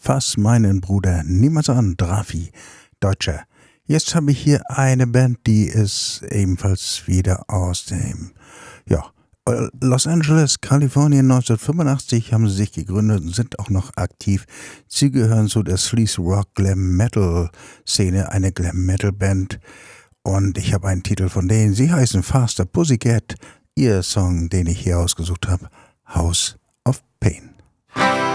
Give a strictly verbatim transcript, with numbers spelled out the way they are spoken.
Fass meinen Bruder niemals an, Drafi, Deutscher. Jetzt habe ich hier eine Band, die ist ebenfalls wieder aus dem, ja, Los Angeles, Kalifornien, neunzehnhundertfünfundachtzig haben sie sich gegründet und sind auch noch aktiv. Sie gehören zu der Sleaze Rock Glam Metal Szene, eine Glam Metal Band. Und ich habe einen Titel von denen. Sie heißen Faster Pussycat. Ihr Song, den ich hier ausgesucht habe, House of Pain.